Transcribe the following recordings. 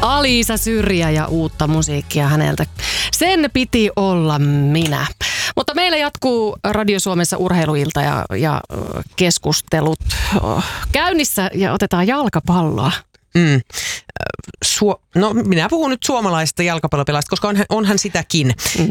Aliisa Syrjä ja uutta musiikkia häneltä. Sen piti olla minä. Mutta meillä jatkuu Radio Suomessa urheiluilta ja keskustelut käynnissä ja otetaan jalkapalloa. No minä puhun nyt suomalaisesta jalkapallopelaajasta, koska onhan sitäkin.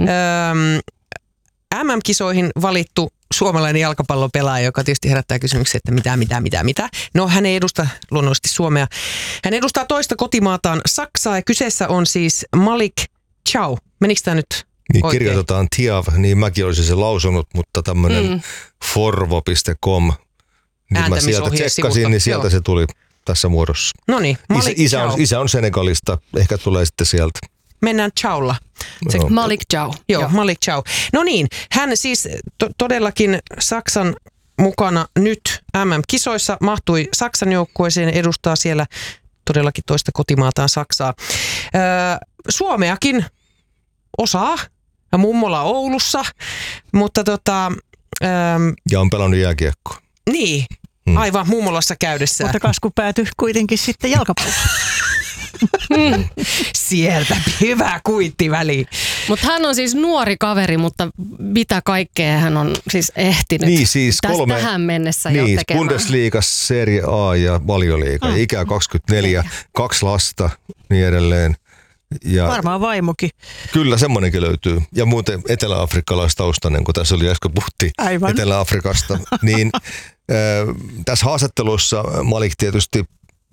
MM-kisoihin valittu suomalainen jalkapallopelaaja, joka tietysti herättää kysymyksiä, että mitä. No hän ei edusta luonnollisesti Suomea. Hän edustaa toista kotimaataan Saksaa ja kyseessä on siis Malik Thiaw. Menikö tämä nyt niin oikein? Kirjoitetaan Thiaw, niin mäkin olisin se lausunut, mutta tämmöinen forvo.com, niin mä sieltä tsekkasin, niin sieltä se tuli tässä muodossa. No niin, Malik Thiaw. Isä on Senegalista, ehkä tulee sitten sieltä. Mennään Thiawlla. Malik Thiaw. Joo, Malik Thiaw. No niin, hän siis todellakin Saksan mukana nyt MM-kisoissa mahtui Saksan joukkueeseen, edustaa siellä todellakin toista kotimaataan Saksaa. Suomeakin osaa, ja mummola Oulussa, mutta ja on pelannut jääkiekkoa. Niin, aivan mummolassa käydessään. Mutta kasku päätyi kuitenkin sitten jalkapalloon. Sieltä hyvä kuitti väliin. Mutta hän on siis nuori kaveri, mutta mitä kaikkea hän on siis ehtinyt niin, siis tähän mennessä jo tekemään. Bundesliga, Serie A ja Valioliiga. Ikä 24, 2 lasta, niin edelleen. Ja varmaan vaimokin. Kyllä, semmoinenkin löytyy. Ja muuten etelä-afrikkalaistaustainen, kun tässä oli äsken puhuttiin Etelä-Afrikasta. Niin tässä haastattelussa Malik tietysti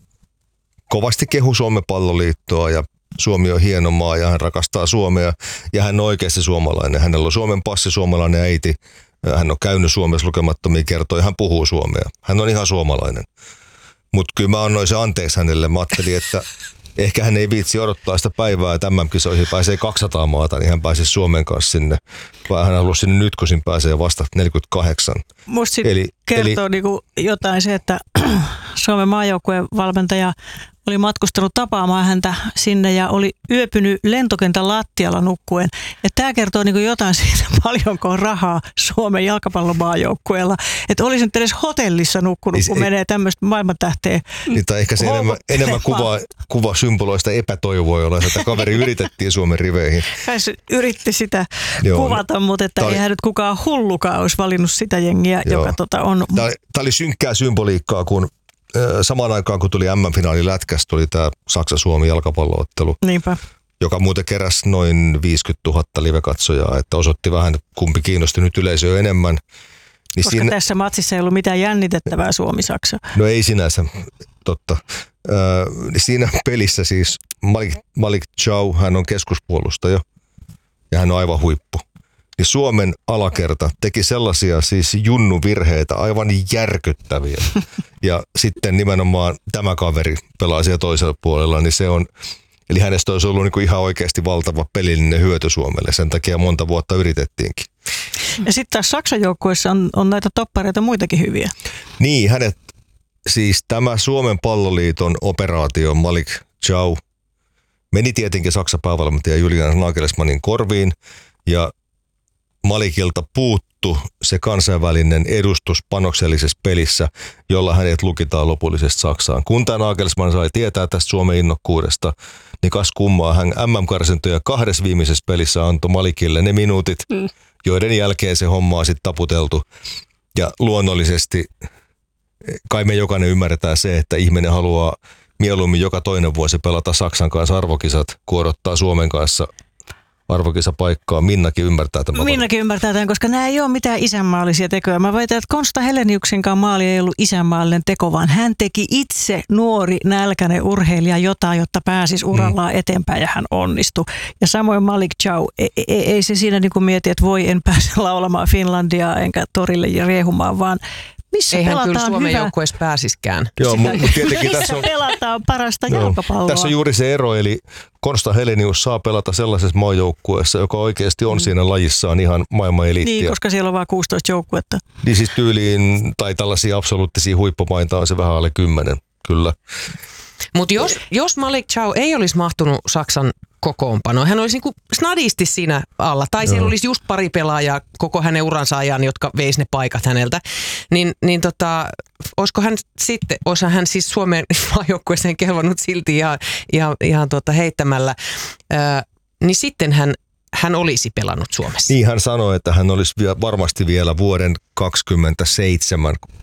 kovasti kehu Suomen palloliittoa ja Suomi on hieno maa ja hän rakastaa Suomea ja hän on oikeasti suomalainen. Hänellä on Suomen passi, suomalainen äiti. Hän on käynyt Suomessa lukemattomia kertoja, hän puhuu suomea. Hän on ihan suomalainen. Mutta kyllä mä annoin se anteeksi hänelle. Mä ajattelin, että ehkä hän ei viitsi odottaa sitä päivää, että MM-kisoihin pääsee 200 maata, niin hän pääsisi Suomen kanssa sinne. Vaan hän halusi sinne nyt, kun siinä pääsee vasta 48. Musta kertoo niinku jotain se, että Suomen maajoukkueen valmentaja oli matkustanut tapaamaan häntä sinne ja oli yöpynyt lentokentän lattialla nukkuen. Ja tämä kertoo niinku jotain siitä, paljonko on rahaa Suomen jalkapallomaajoukkueella. Että olisi nyt edes hotellissa nukkunut, niin kun menee tämmöistä maailmantähteä. Niin, tai ehkä se enemmän kuva symboloista epätoivoa, jolla sitä kaveri yritettiin Suomen riveihin. Hän yritti sitä kuvata, mutta että eihän nyt kukaan hullukaan olisi valinnut sitä jengiä, joka on. Tämä oli synkkää symboliikkaa, kun samaan aikaan, kun tuli MM-finaali lätkästä, tuli tämä Saksa-Suomi jalkapalloottelu. Niinpä. Joka muuten keräsi noin 50 000 live-katsojaa, että osoitti vähän, kumpi kiinnosti nyt yleisöä enemmän. Niin koska tässä matsissa ei ollut mitään jännitettävää Suomi-Saksa. No ei sinänsä, totta. Siinä pelissä siis Malik Thiaw, hän on keskuspuolustaja ja hän on aivan huippu. Niin Suomen alakerta teki sellaisia siis junnuvirheitä, aivan järkyttäviä. Ja sitten nimenomaan tämä kaveri pelaa siellä toisella puolella, niin se on, eli hänestä olisi ollut niin kuin ihan oikeasti valtava pelillinen hyöty Suomelle. Sen takia monta vuotta yritettiinkin. Ja sitten taas Saksan joukkueessa on näitä toppareita muitakin hyviä. Niin, siis tämä Suomen palloliiton operaatio Malik Thiaw meni tietenkin Saksan päävalmentaja Julian Nagelsmannin korviin ja Malikilta puuttu se kansainvälinen edustus panoksellisessa pelissä, jolla hänet lukitaan lopullisesti Saksaan. Kun tämä Nagelsmann sai tietää tästä Suomen innokkuudesta, niin kas kummaa hän MM-karsintoja 2 viimeisessä pelissä antoi Malikille ne minuutit, joiden jälkeen se homma on sitten taputeltu. Ja luonnollisesti kai me jokainen ymmärretään se, että ihminen haluaa mieluummin joka toinen vuosi pelata Saksan kanssa arvokisat, kun odottaa Suomen kanssa arvokisapaikkaa. Minnakin ymmärtää tämän. Minnakin ymmärtää tämän, koska nämä ei ole mitään isänmaallisia tekoja. Mä väitän, että Konsta Heleniuksenkaan maali ei ollut isänmaallinen teko, vaan hän teki itse nuori nälkäinen urheilija jotain, jotta pääsisi urallaan eteenpäin ja hän onnistui. Ja samoin Malik Thiaw, ei se siinä niin kuin mieti, että voi en pääse laulamaan Finlandia enkä torille ja riehumaan, vaan missä eihän pelataan kyllä Suomen hyvä. joukkueessa pääsiskään. Joo, tietenkin missä pelataan parasta jalkapalloa. Tässä on juuri se ero, eli Konsta Helenius saa pelata sellaisessa maajoukkueessa, joka oikeasti on siinä lajissaan ihan maailman eliittiä. Niin, koska siellä on vain 16 joukkuetta. Niin siis tyyliin, tai tällaisia absoluuttisia huippumaita on se vähän alle 10, kyllä. Mutta jos Malik Thiaw ei olisi mahtunut Saksan kokoonpano. Hän olisi niin kuin snadisti siinä alla. Tai siellä olisi just pari pelaajaa koko hänen uransa ajan, jotka veisi ne paikat häneltä. Olisiko hän siis Suomen maajoukkueeseen kelvannut silti ihan heittämällä. Niin sitten hän olisi pelannut Suomessa. Niin hän sanoi, että hän olisi varmasti vielä vuoden 27